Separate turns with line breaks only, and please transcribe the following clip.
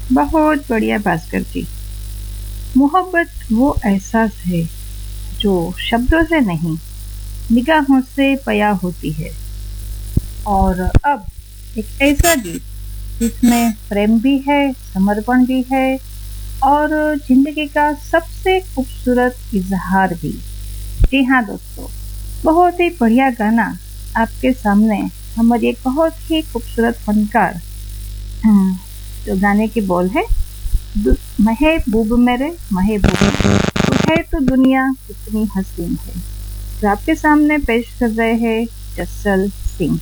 बहुत बढ़िया भास्कर जी। मोहब्बत वो एहसास है जो शब्दों से नहीं, निगाहों से बयां होती है। और अब एक ऐसा गीत जिसमें प्रेम भी है, समर्पण भी है और जिंदगी का सबसे खूबसूरत इजहार भी। जी हाँ दोस्तों, बहुत ही बढ़िया गाना आपके सामने। हमारी एक बहुत ही खूबसूरत फनकार, तो गाने के बोल है, महबूब मेरे महबूब, तू है तो दुनिया कितनी हसीन है। तो आपके सामने पेश कर रहे हैं जसल